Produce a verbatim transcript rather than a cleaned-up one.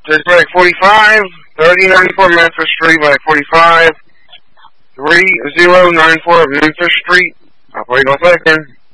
Just like forty-five, thirty ninety-four Memphis Street, like forty-five, three zero nine four Memphis Street. Operator second.